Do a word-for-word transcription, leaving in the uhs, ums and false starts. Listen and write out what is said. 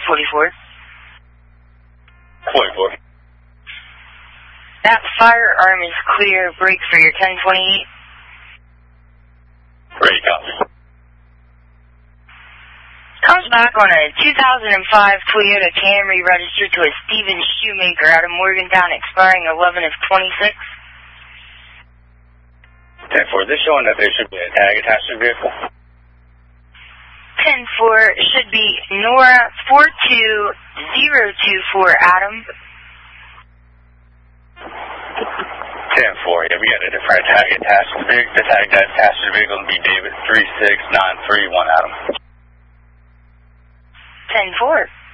forty-four. forty-four. That firearm is clear. Break for your ten twenty-eight. Great, copy. Comes back on a two thousand five Toyota Camry registered to a Steven Shoemaker out of Morgantown, expiring eleven of twenty-six. ten four, is this showing that there should be a tag attached to the vehicle? ten four should be Nora four two zero two four, Adam. ten four, yeah, we got a different tag attached to the vehicle. The tag that's attached to the vehicle will be David three six nine three one, Adam. ten four.